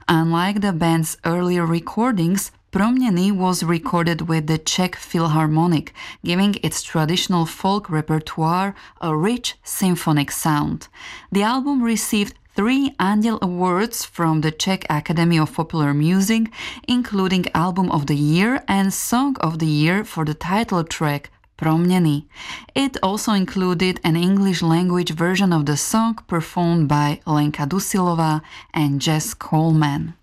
Unlike the band's earlier recordings, Proměny was recorded with the Czech Philharmonic, giving its traditional folk repertoire a rich symphonic sound. The album received 3 Anděl Awards from the Czech Academy of Popular Music, including Album of the Year and Song of the Year for the title track Proměny. It also included an English-language version of the song performed by Lenka Dusilová and Jess Coleman.